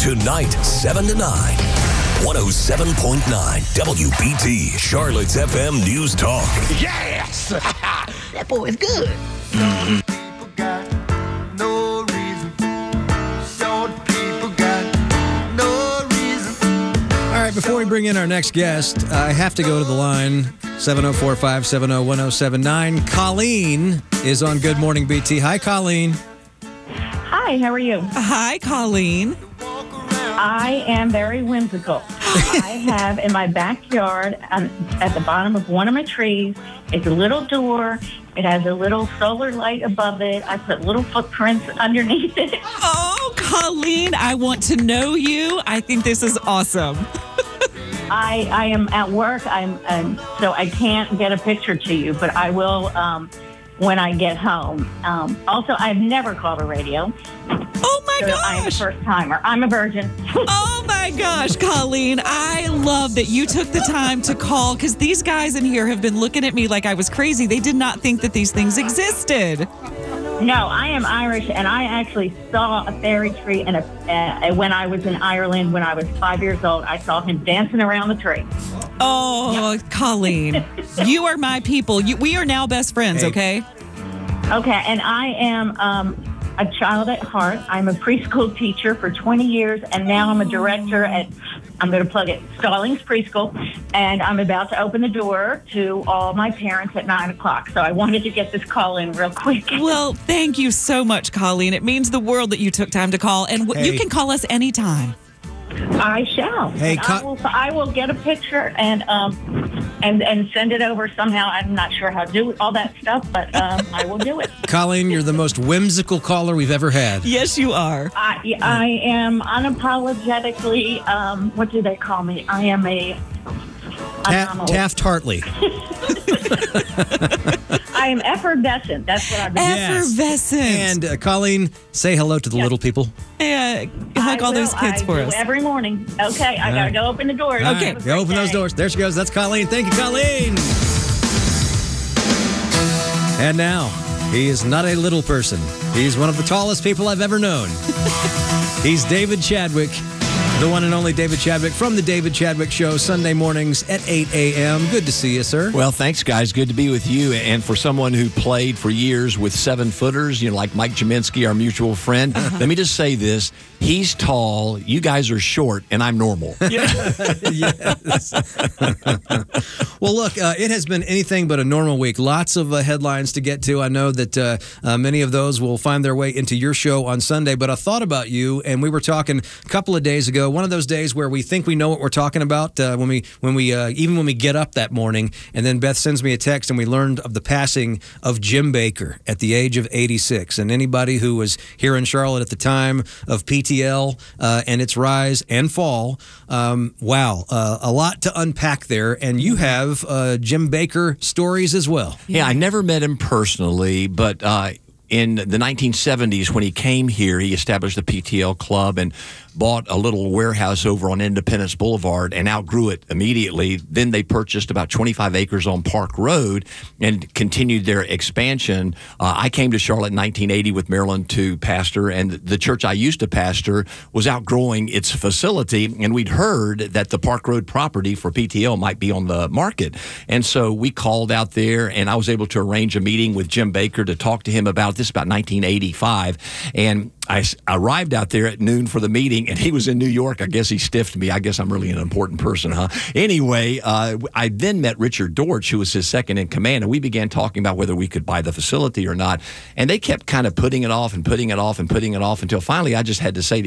Tonight, 7 to 9. 107.9 WBT, Charlotte's FM News Talk. Yes! That boy is good. People got no reason. Short people got no reason. All right, before we bring in our next guest, I have to go to the line, 704-570-1079. Colleen is on Good Morning BT. Hi, Colleen. Hi, how are you? Hi, Colleen. I am very whimsical. I have in my backyard, at the bottom of one of my trees, it's a little door. It has a little solar light above it. I put little footprints underneath it. Oh, Colleen, I want to know you. I think this is awesome. I am at work, so I can't get a picture to you, but I will when I get home. Also, I've never called a radio. Oh, my So I'm a gosh. first timer. I'm a virgin. Oh, my gosh, Colleen. I love that you took the time to call because these guys in here have been looking at me like I was crazy. They did not think that these things existed. No, I am Irish, and I actually saw a fairy tree when I was in Ireland when I was 5 years old. I saw him dancing around the tree. Oh, Colleen, you are my people. We are now best friends, okay? Okay, and I am a child at heart. I'm a preschool teacher for 20 years, and now I'm a director at, I'm going to plug it, Stallings Preschool, and I'm about to open the door to all my parents at 9 o'clock. So I wanted to get this call in real quick. Well, thank you so much, Colleen. It means the world that you took time to call, and you can call us anytime. I shall. Hey, I will get a picture and send it over somehow. I'm not sure how to do all that stuff, but I will do it. Colleen, you're the most whimsical caller we've ever had. Yes, you are. I am unapologetically, what do they call me? I am a Taft-Hartley. I am effervescent. That's what I've been doing. Effervescent. And Colleen, say hello to the little people. Hug all those kids for us. Every morning. Okay, I got to go open the doors. All Okay. right, go open those doors. There she goes. That's Colleen. Thank you, Colleen. And now, he is not a little person. He's one of the tallest people I've ever known. He's David Chadwick, the one and only David Chadwick from The David Chadwick Show, Sunday mornings at 8 a.m. Good to see you, sir. Well, thanks, guys. Good to be with you. And for someone who played for years with 7-footers, like Mike Jaminski, our mutual friend, let me just say this. He's tall, you guys are short, and I'm normal. Yes. Well, look, it has been anything but a normal week. Lots of headlines to get to. I know that many of those will find their way into your show on Sunday, but I thought about you, and we were talking a couple of days ago, one of those days where we think we know what we're talking about when we get up that morning, and then Beth sends me a text, and we learned of the passing of Jim Bakker at the age of 86. And anybody who was here in Charlotte at the time of PTL and its rise and fall, wow, a lot to unpack there. And you have Jim Bakker stories as well. Yeah, I never met him personally, but in the 1970s, when he came here, he established the PTL Club and bought a little warehouse over on Independence Boulevard and outgrew it immediately. Then they purchased about 25 acres on Park Road and continued their expansion. I came to Charlotte in 1980 with Marilyn to pastor, and the church I used to pastor was outgrowing its facility, and we'd heard that the Park Road property for PTL might be on the market. And so we called out there, and I was able to arrange a meeting with Jim Bakker to talk to him about this, about 1985. And I arrived out there at noon for the meeting, and he was in New York. I guess he stiffed me. I guess I'm really an important person, huh? Anyway, I then met Richard Dortch, who was his second in command, and we began talking about whether we could buy the facility or not. And they kept kind of putting it off and putting it off and putting it off until finally I just had to say to